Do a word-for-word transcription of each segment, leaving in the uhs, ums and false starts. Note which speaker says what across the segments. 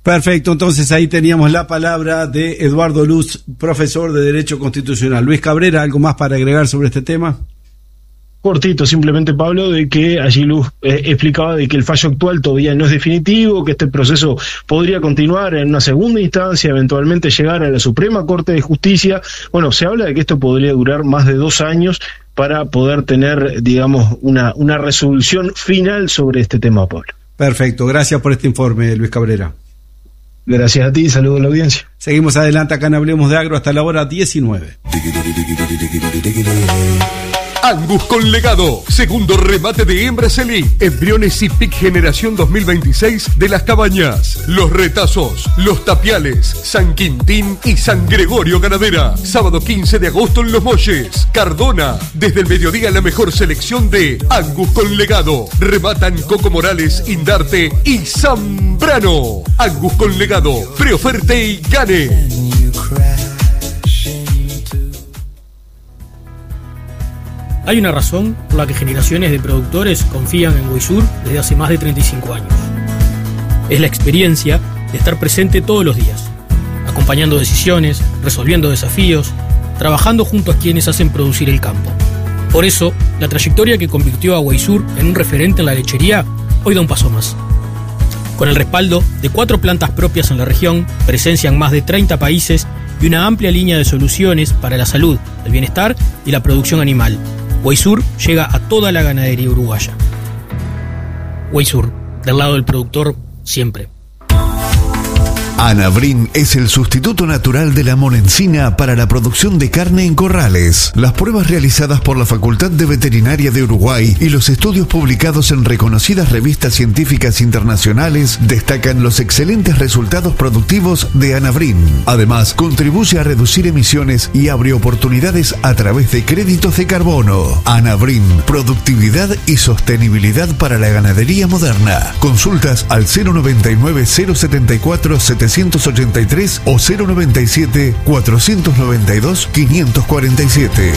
Speaker 1: Perfecto, entonces ahí teníamos la palabra de Eduardo Luz, profesor de Derecho Constitucional. Luis Cabrera, ¿algo más para agregar sobre este tema?
Speaker 2: Cortito, simplemente, Pablo, de que allí Luz eh, explicaba de que el fallo actual todavía no es definitivo, que este proceso podría continuar en una segunda instancia, eventualmente llegar a la Suprema Corte de Justicia. Bueno, se habla de que esto podría durar más de dos años para poder tener, digamos, una, una resolución final sobre este tema, Pablo.
Speaker 1: Perfecto, gracias por este informe, Luis Cabrera.
Speaker 2: Gracias a ti, saludos a la audiencia.
Speaker 1: Seguimos adelante acá en Hablemos de Agro hasta la hora diecinueve.
Speaker 3: Angus con legado, segundo remate de hembras Elite, embriones y pic generación dos mil veintiséis de Las Cabañas, Los Retazos, Los Tapiales, San Quintín y San Gregorio Ganadera. Sábado quince de agosto en Los Molles, Cardona. Desde el mediodía la mejor selección de Angus con legado. Rematan Coco Morales, Indarte y Zambrano. Angus con legado, preoferte y gane.
Speaker 4: Hay una razón por la que generaciones de productores confían en Weysur desde hace más de treinta y cinco años. Es la experiencia de estar presente todos los días, acompañando decisiones, resolviendo desafíos, trabajando junto a quienes hacen producir el campo. Por eso, la trayectoria que convirtió a Weysur en un referente en la lechería hoy da un paso más. Con el respaldo de cuatro plantas propias en la región, presencia en más de treinta países y una amplia línea de soluciones para la salud, el bienestar y la producción animal, Weysur llega a toda la ganadería uruguaya. Weysur, del lado del productor, siempre.
Speaker 5: Anabrin es el sustituto natural de la monencina para la producción de carne en corrales. Las pruebas realizadas por la Facultad de Veterinaria de Uruguay y los estudios publicados en reconocidas revistas científicas internacionales destacan los excelentes resultados productivos de Anabrin. Además, contribuye a reducir emisiones y abre oportunidades a través de créditos de carbono. Anabrin, productividad y sostenibilidad para la ganadería moderna. Consultas al cero noventa y nueve, cero setenta y cuatro, setecientos ochenta y tres o cero noventa y siete, cuatrocientos noventa y dos, quinientos cuarenta y siete.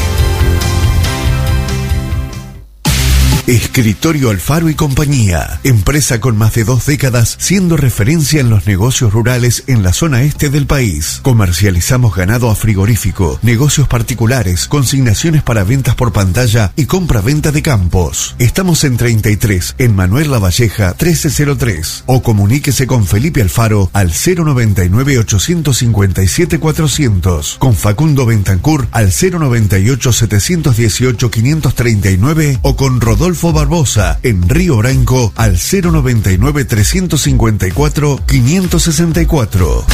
Speaker 5: Escritorio Alfaro y Compañía, empresa con más de dos décadas siendo referencia en los negocios rurales en la zona este del país. Comercializamos ganado a frigorífico, negocios particulares, consignaciones para ventas por pantalla y compra-venta de campos. Estamos en treinta y tres, en Manuel Lavalleja trece cero tres, o comuníquese con Felipe Alfaro al cero noventa y nueve, ochocientos cincuenta y siete, cuatrocientos, con Facundo Bentancur al cero noventa y ocho, setecientos dieciocho, quinientos treinta y nueve o con Rodolfo Barbosa en Río Branco al cero noventa y nueve, trescientos cincuenta y cuatro, quinientos sesenta y cuatro.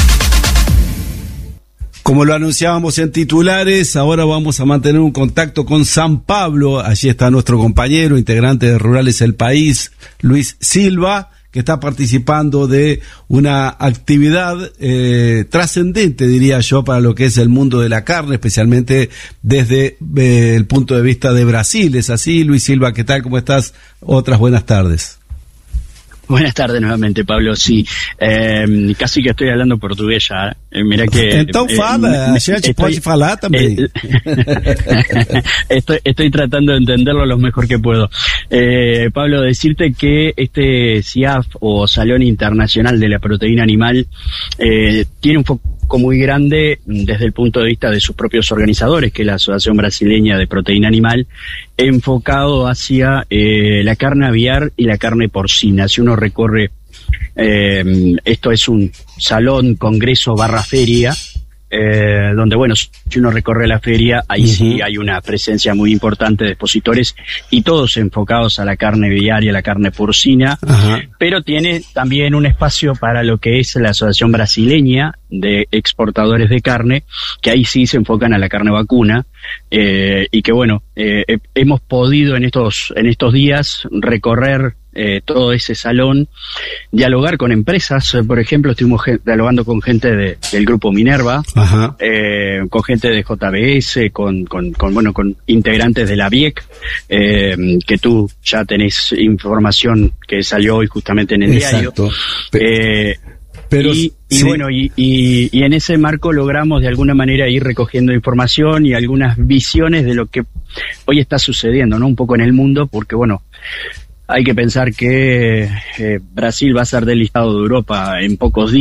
Speaker 1: Como lo anunciábamos en titulares, ahora vamos a mantener un contacto con San Pablo. Allí está nuestro compañero, integrante de Rurales El País, Luis Silva, que está participando de una actividad eh, trascendente, diría yo, para lo que es el mundo de la carne, especialmente desde eh, el punto de vista de Brasil. ¿Es así, Luis Silva? ¿Qué tal? ¿Cómo estás? Otras buenas tardes.
Speaker 6: Buenas tardes nuevamente, Pablo. Sí, eh, casi que estoy hablando portugués ya. Eh, mira que
Speaker 1: então fala, eh, a gente pode falar também.
Speaker 6: Eh, estoy, estoy tratando de entenderlo lo mejor que puedo. Eh, Pablo, decirte que este S I A F o Salón Internacional de la Proteína Animal eh, tiene un foco muy grande desde el punto de vista de sus propios organizadores, que es la Asociación Brasileña de Proteína Animal, enfocado hacia eh, la carne aviar y la carne porcina. Si uno recorre, eh, esto es un salón, congreso barra feria, eh, donde, bueno, si uno recorre la feria, ahí uh-huh. sí hay una presencia muy importante de expositores y todos enfocados a la carne aviar y a la carne porcina, uh-huh. pero tiene también un espacio para lo que es la Asociación Brasileña de Exportadores de Carne, que ahí sí se enfocan a la carne vacuna, eh, y que, bueno, eh, hemos podido en estos, en estos días recorrer Eh, todo ese salón, dialogar con empresas. Por ejemplo, estuvimos ge- dialogando con gente de, del grupo Minerva, eh, con gente de J B S, con, con, con bueno, con integrantes de la B I E C, eh, que tú ya tenés información que salió hoy justamente en el
Speaker 1: Exacto.
Speaker 6: diario. Eh, Pero, y, y sí. bueno, y, y, y en ese marco logramos de alguna manera ir recogiendo información y algunas visiones de lo que hoy está sucediendo, ¿no? Un poco en el mundo, porque, bueno, hay que pensar que eh, Brasil va a ser del listado de Europa en pocos días.